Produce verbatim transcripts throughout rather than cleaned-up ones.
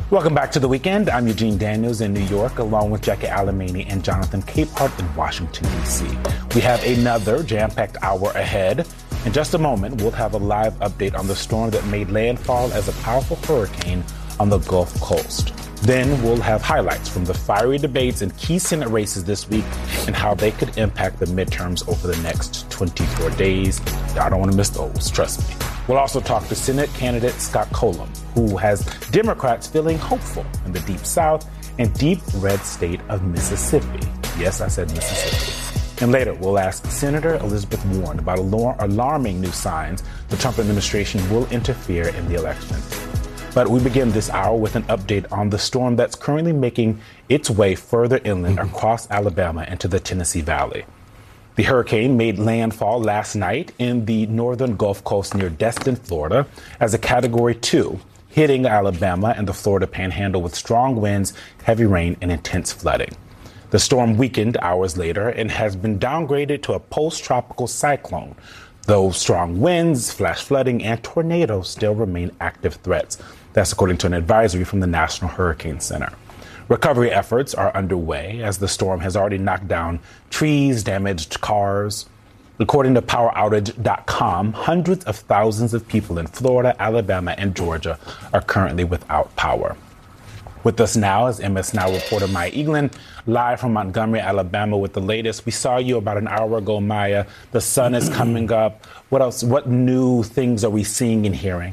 Welcome back to The Weekend. I'm Eugene Daniels in New York, along with Jackie Alamany and Jonathan Capehart in Washington, D C. We have another jam-packed hour ahead. In just a moment, we'll have a live update on the storm that made landfall as a powerful hurricane on the Gulf Coast. Then we'll have highlights from the fiery debates and key Senate races this week and how they could impact the midterms over the next twenty-four days. Y'all don't want to miss those, trust me. We'll also talk to Senate candidate Scott Colum, who has Democrats feeling hopeful in the Deep South and deep red state of Mississippi. Yes, I said Mississippi. And later, we'll ask Senator Elizabeth Warren about alarming new signs the Trump administration will interfere in the election. But we begin this hour with an update on the storm that's currently making its way further inland across Alabama into the Tennessee Valley. The hurricane made landfall last night in the northern Gulf Coast near Destin, Florida, as a Category two, hitting Alabama and the Florida Panhandle with strong winds, heavy rain, and intense flooding. The storm weakened hours later and has been downgraded to a post-tropical cyclone, though strong winds, flash flooding, and tornadoes still remain active threats. That's according to an advisory from the National Hurricane Center. Recovery efforts are underway as the storm has already knocked down trees, damaged cars. According to power outage dot com, hundreds of thousands of people in Florida, Alabama, and Georgia are currently without power. With us now is M S Now reporter Maya Eglin, live from Montgomery, Alabama, with the latest. We saw you about an hour ago, Maya. The sun is coming up. What else? What new things are we seeing and hearing?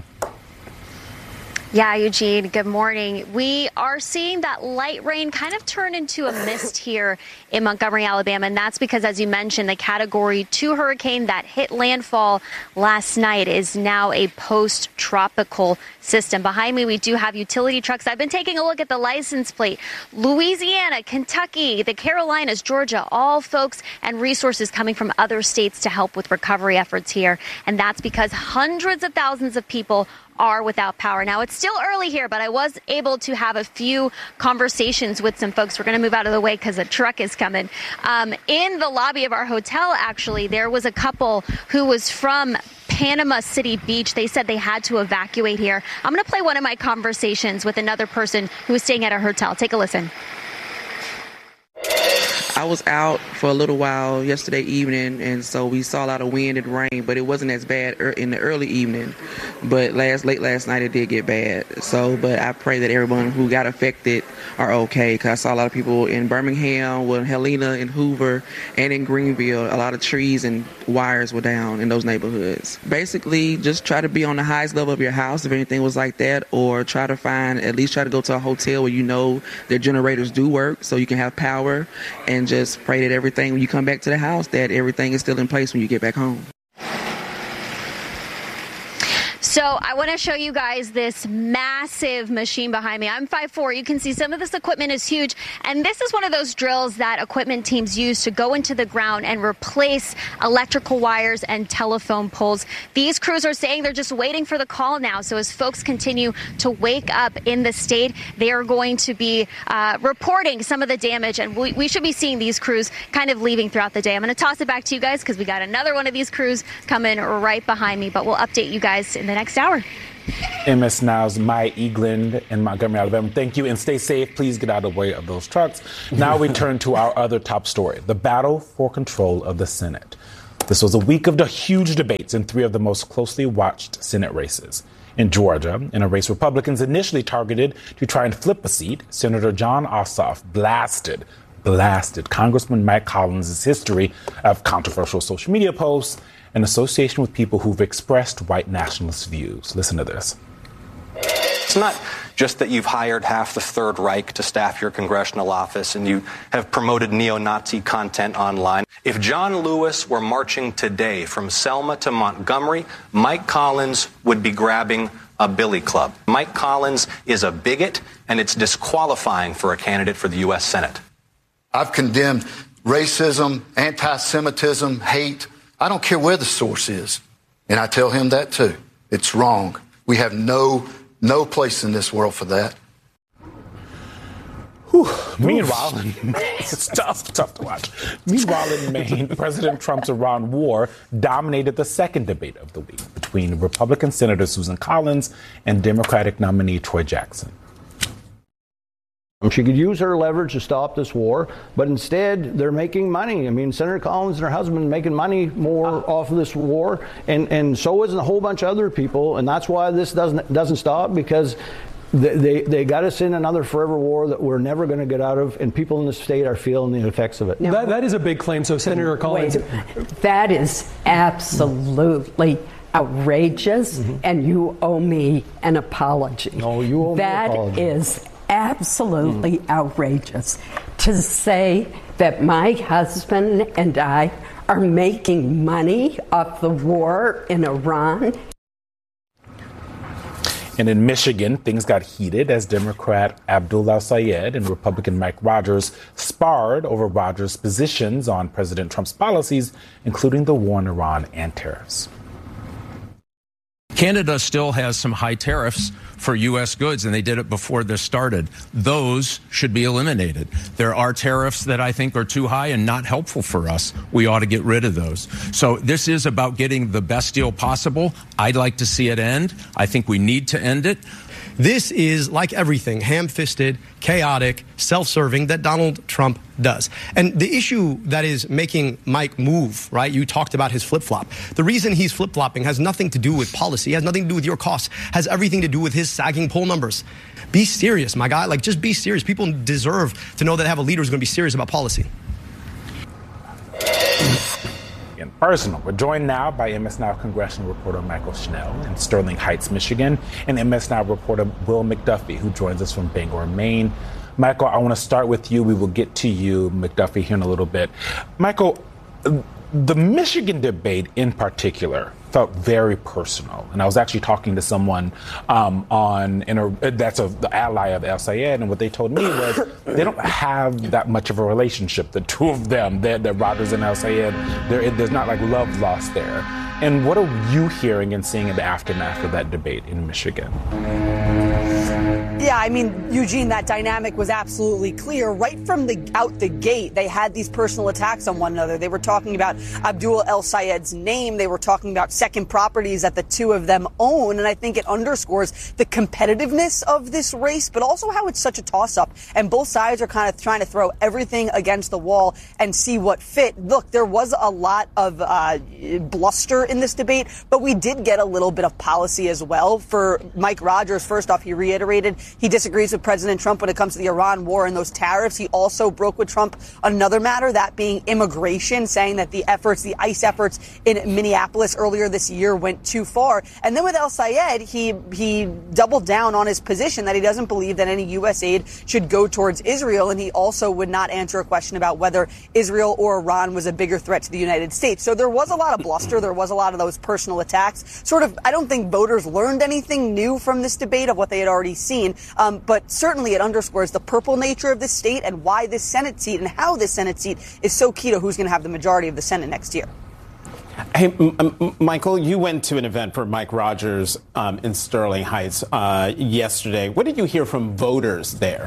Yeah, Eugene, good morning. We are seeing that light rain kind of turn into a mist here in Montgomery, Alabama, and that's because, as you mentioned, the Category two hurricane that hit landfall last night is now a post-tropical system. Behind me, we do have utility trucks. I've been taking a look at the license plate. Louisiana, Kentucky, the Carolinas, Georgia, all folks and resources coming from other states to help with recovery efforts here, and that's because hundreds of thousands of people are without power. Now, it's still early here, but I was able to have a few conversations with some folks. We're going to move out of the way because a truck is coming. Um, in the lobby of our hotel, actually, there was a couple who was from Panama City Beach. They said they had to evacuate here. I'm going to play one of my conversations with another person who was staying at a hotel. Take a listen. I was out for a little while yesterday evening, and so we saw a lot of wind and rain, but it wasn't as bad in the early evening. But last late last night, it did get bad. So, but I pray that everyone who got affected are okay, because I saw a lot of people in Birmingham, well, Helena, and Hoover, and in Greenville. A lot of trees and wires were down in those neighborhoods. Basically, just try to be on the highest level of your house if anything was like that, or try to find, at least try to go to a hotel where you know their generators do work so you can have power, and just pray that everything, when you come back to the house, that everything is still in place when you get back home. So I want to show you guys this massive machine behind me. I'm five foot four. You can see some of this equipment is huge. And this is one of those drills that equipment teams use to go into the ground and replace electrical wires and telephone poles. These crews are saying they're just waiting for the call now. So as folks continue to wake up in the state, they are going to be uh, reporting some of the damage. And we, we should be seeing these crews kind of leaving throughout the day. I'm going to toss it back to you guys because we got another one of these crews coming right behind me. But we'll update you guys in the next hour. M S Now's Maya Eglin in Montgomery, Alabama. Thank you, and stay safe. Please get out of the way of those trucks. Now we turn to our other top story, the battle for control of the Senate. This was a week of the huge debates in three of the most closely watched Senate races. In Georgia, in a race Republicans initially targeted to try and flip a seat, Senator Jon Ossoff blasted, blasted Congressman Mike Collins' history of controversial social media posts in association with people who've expressed white nationalist views. Listen to this. It's not just that you've hired half the Third Reich to staff your congressional office and you have promoted neo-Nazi content online. If John Lewis were marching today from Selma to Montgomery, Mike Collins would be grabbing a billy club. Mike Collins is a bigot, and it's disqualifying for a candidate for the U S Senate. I've condemned racism, anti-Semitism, hate. I don't care where the source is. And I tell him that, too. It's wrong. We have no no place in this world for that. Whew. Meanwhile, it's tough, tough to watch. Meanwhile, in Maine, President Trump's Iran war dominated the second debate of the week between Republican Senator Susan Collins and Democratic nominee Troy Jackson. She could use her leverage to stop this war, but instead they're making money. I mean, Senator Collins and her husband making money more off of this war, and, and so is a whole bunch of other people, and that's why this doesn't doesn't stop, because they they, they got us in another forever war that we're never going to get out of, and people in the state are feeling the effects of it. Now, that, that is a big claim. So Senator Collins, wait, that is absolutely outrageous, mm-hmm. and you owe me an apology. No, you owe that me an apology. That is absolutely mm. outrageous to say that my husband and I are making money off the war in Iran. And in Michigan, things got heated as Democrat Abdul El-Sayed and Republican Mike Rogers sparred over Rogers' positions on President Trump's policies, including the war in Iran and tariffs. Canada still has some high tariffs for U S goods, and they did it before this started. Those should be eliminated. There are tariffs that I think are too high and not helpful for us. We ought to get rid of those. So this is about getting the best deal possible. I'd like to see it end. I think we need to end it. This is, like everything, ham-fisted, chaotic, self-serving that Donald Trump does. And the issue that is making Mike move, right, you talked about his flip-flop. The reason he's flip-flopping has nothing to do with policy, has nothing to do with your costs, has everything to do with his sagging poll numbers. Be serious, my guy. Like, just be serious. People deserve to know that they have a leader who's going to be serious about policy. Personal. We're joined now by M S Now congressional reporter Michael Schnell in Sterling Heights, Michigan, and M S Now reporter Will McDuffie, who joins us from Bangor, Maine. Michael, I want to start with you. We will get to you, McDuffie, here in a little bit. Michael, the Michigan debate in particular felt very personal. And I was actually talking to someone um, on in a, that's a, the ally of El-Sayed, and what they told me was they don't have that much of a relationship, the two of them, that Rogers and El-Sayed. There, there's not like love lost there. And what are you hearing and seeing in the aftermath of that debate in Michigan? Yeah, I mean, Eugene, that dynamic was absolutely clear. Right from the out the gate, they had these personal attacks on one another. They were talking about Abdul El-Sayed's name. They were talking about second properties that the two of them own. And I think it underscores the competitiveness of this race, but also how it's such a toss-up. And both sides are kind of trying to throw everything against the wall and see what fit. Look, there was a lot of uh, bluster in this debate, but we did get a little bit of policy as well. For Mike Rogers, first off, he reiterated he disagrees with President Trump when it comes to the Iran war and those tariffs. He also broke with Trump on another matter, that being immigration, saying that the efforts, the ICE efforts in Minneapolis earlier this year went too far. And then with El-Sayed, he he doubled down on his position that he doesn't believe that any U S aid should go towards Israel. And he also would not answer a question about whether Israel or Iran was a bigger threat to the United States. So there was a lot of bluster. There was a lot of those personal attacks. Sort of, I don't think voters learned anything new from this debate of what they had already seen. Um, but certainly it underscores the purple nature of this state and why this Senate seat and how this Senate seat is so key to who's going to have the majority of the Senate next year. Hey, M- M- Michael, you went to an event for Mike Rogers um, in Sterling Heights uh, yesterday. What did you hear from voters there?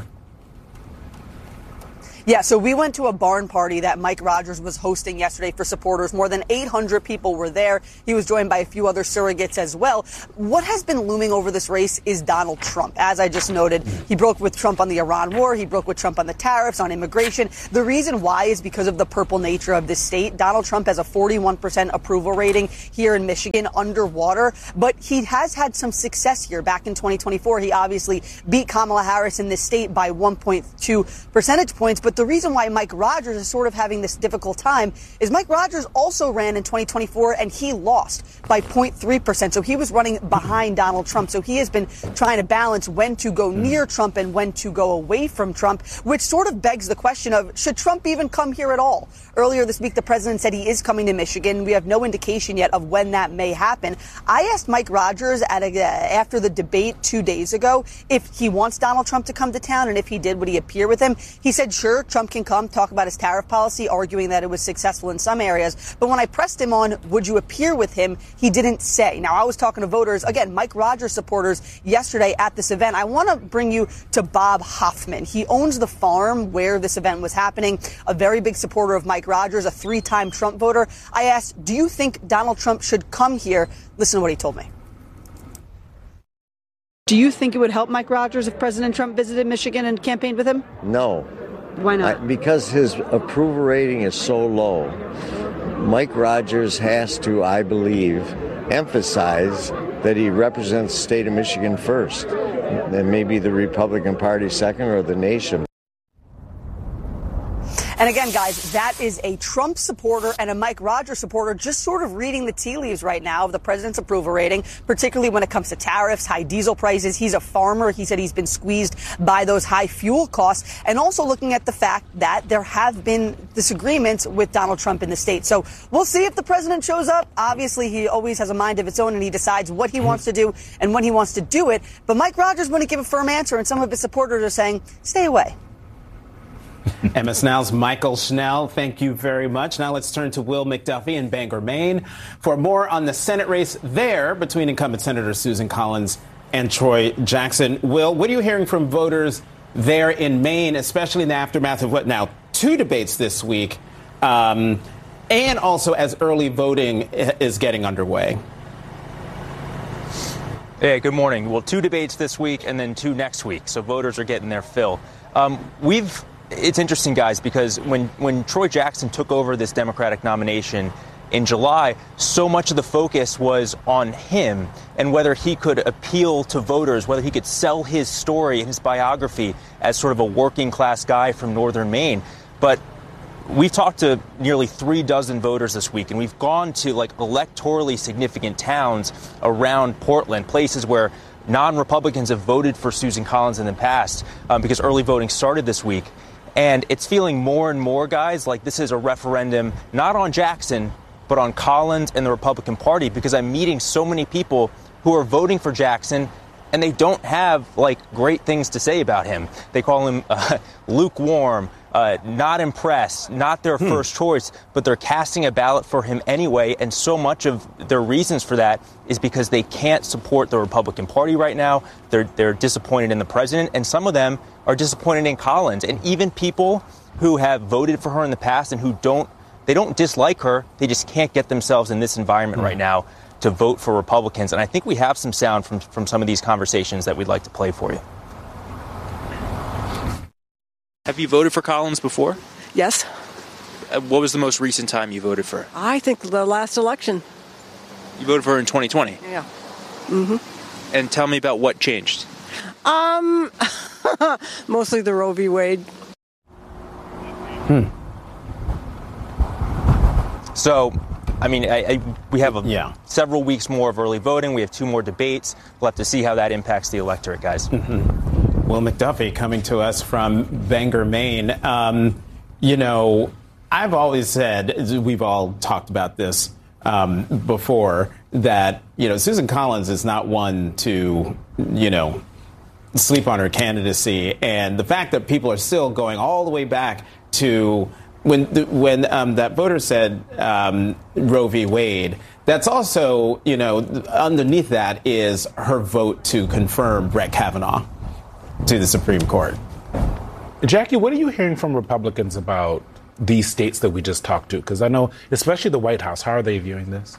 Yeah, so we went to a barn party that Mike Rogers was hosting yesterday for supporters. More than eight hundred people were there. He was joined by a few other surrogates as well. What has been looming over this race is Donald Trump. As I just noted, he broke with Trump on the Iran war. He broke with Trump on the tariffs, on immigration. The reason why is because of the purple nature of this state. Donald Trump has a forty-one percent approval rating here in Michigan, underwater. But he has had some success here. Back in twenty twenty-four, he obviously beat Kamala Harris in this state by one point two percentage points. But the reason why Mike Rogers is sort of having this difficult time is Mike Rogers also ran in twenty twenty-four and he lost by zero point three percent. So he was running behind Donald Trump. So he has been trying to balance when to go near Trump and when to go away from Trump, which sort of begs the question of, should Trump even come here at all? Earlier this week, the president said he is coming to Michigan. We have no indication yet of when that may happen. I asked Mike Rogers at a, uh, after the debate two days ago if he wants Donald Trump to come to town, and if he did, would he appear with him? He said, sure, Trump can come, talk about his tariff policy, arguing that it was successful in some areas. But when I pressed him on, would you appear with him, he didn't say. Now, I was talking to voters, again, Mike Rogers supporters yesterday at this event. I want to bring you to Bob Hoffman. He owns the farm where this event was happening, a very big supporter of Mike Rogers, a three-time Trump voter. I asked, do you think Donald Trump should come here? Listen to what he told me. Do you think it would help Mike Rogers if President Trump visited Michigan and campaigned with him? No. Why not? I, because his approval rating is so low. Mike Rogers has to, I believe, emphasize that he represents the state of Michigan first, and maybe the Republican Party second, or the nation. And again, guys, that is a Trump supporter and a Mike Rogers supporter just sort of reading the tea leaves right now of the president's approval rating, particularly when it comes to tariffs, high diesel prices. He's a farmer. He said he's been squeezed by those high fuel costs, and also looking at the fact that there have been disagreements with Donald Trump in the state. So we'll see if the president shows up. Obviously, he always has a mind of its own, and he decides what he wants to do and when he wants to do it. But Mike Rogers wouldn't give a firm answer, and some of his supporters are saying, stay away. Emma Snell's Michael Schnell, thank you very much. Now let's turn to Will McDuffie in Bangor, Maine, for more on the Senate race there between incumbent Senator Susan Collins and Troy Jackson. Will, what are you hearing from voters there in Maine, especially in the aftermath of what now, two debates this week, um, and also as early voting is getting underway? Hey, good morning. Well, two debates this week and then two next week, so voters are getting their fill. Um, we've It's interesting, guys, because when, when Troy Jackson took over this Democratic nomination in July, so much of the focus was on him and whether he could appeal to voters, whether he could sell his story and his biography as sort of a working class guy from northern Maine. But we've talked to nearly three dozen voters this week, and we've gone to like electorally significant towns around Portland, places where non-Republicans have voted for Susan Collins in the past um, because early voting started this week. And it's feeling more and more, guys, like this is a referendum not on Jackson, but on Collins and the Republican Party, because I'm meeting so many people who are voting for Jackson and they don't have like great things to say about him. They call him uh, lukewarm, uh, not impressed, not their hmm. first choice, but they're casting a ballot for him anyway. And so much of their reasons for that is because they can't support the Republican Party right now. They're they're disappointed in the president, and some of them are disappointed in Collins. And even people who have voted for her in the past and who don't, they don't dislike her, they just can't get themselves in this environment hmm. right now to vote for Republicans. And I think we have some sound from, from some of these conversations that we'd like to play for you. Have you voted for Collins before? Yes. Uh, what was the most recent time you voted for her? I think the last election. You voted for her in twenty twenty? Yeah. Mm-hmm. And tell me about what changed. Um, mostly the Roe v. Wade. Hmm. So, I mean, I, I, we have a, yeah. several weeks more of early voting. We have two more debates. We'll have to see how that impacts the electorate, guys. Mm-hmm. Will McDuffie coming to us from Bangor, Maine. Um, you know, I've always said, we've all talked about this um, before, that, you know, Susan Collins is not one to, you know, sleep on her candidacy. And the fact that people are still going all the way back to when the, when um, that voter said um, Roe v. Wade, that's also, you know, underneath that is her vote to confirm Brett Kavanaugh to the Supreme Court. Jackie, what are you hearing from Republicans about these states that we just talked to? Because I know, especially the White House, how are they viewing this?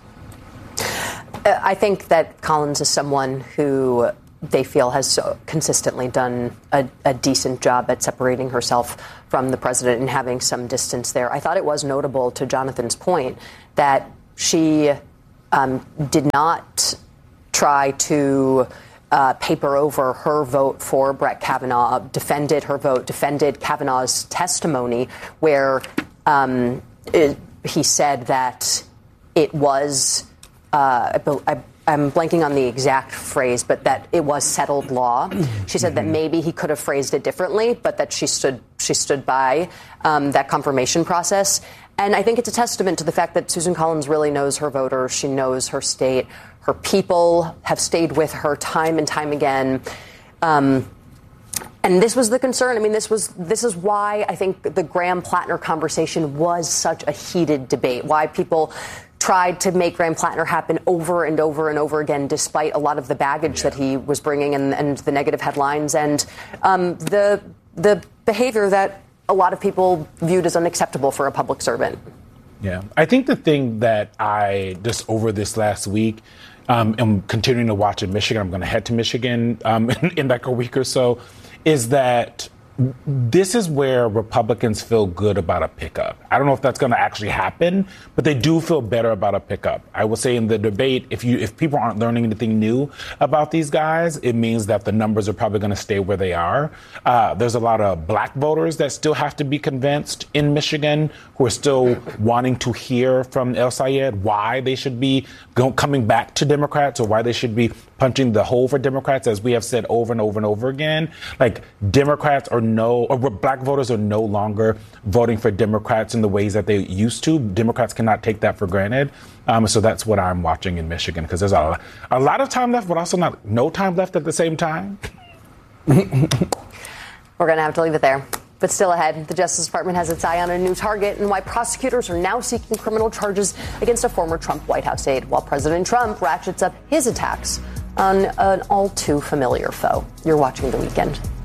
I think that Collins is someone who they feel has consistently done a, a decent job at separating herself from the president and having some distance there. I thought it was notable, to Jonathan's point, that she um, did not try to uh, paper over her vote for Brett Kavanaugh, defended her vote, defended Kavanaugh's testimony, where um, it, he said that it was, uh, I, I'm blanking on the exact phrase, but that it was settled law. She said that maybe he could have phrased it differently, but that she stood she stood by um, that confirmation process. And I think it's a testament to the fact that Susan Collins really knows her voters. She knows her state. Her people have stayed with her time and time again. Um, and this was the concern. I mean, this was this is why I think the Graham-Plattner conversation was such a heated debate, why people tried to make Graham-Plattner happen over and over and over again, despite a lot of the baggage yeah. that he was bringing and, and the negative headlines and um, the the behavior that a lot of people viewed as unacceptable for a public servant. Yeah, I think the thing that I just over this last week, um, am continuing to watch in Michigan, I'm going to head to Michigan um, in, in like a week or so, is that this is where Republicans feel good about a pickup. I don't know if that's going to actually happen, but they do feel better about a pickup. I will say in the debate, if you if people aren't learning anything new about these guys, it means that the numbers are probably going to stay where they are. Uh, there's a lot of black voters that still have to be convinced in Michigan who are still wanting to hear from El Sayed why they should be go, coming back to Democrats or why they should be punching the hole for Democrats, as we have said over and over and over again. Like, Democrats are no, or black voters are no longer voting for Democrats in the ways that they used to. Democrats cannot take that for granted. Um, so that's what I'm watching in Michigan, because there's a, a lot of time left, but also not no time left at the same time. We're going to have to leave it there. But still ahead, the Justice Department has its eye on a new target and why prosecutors are now seeking criminal charges against a former Trump White House aide, while President Trump ratchets up his attacks on an all too familiar foe. You're watching The Weekend.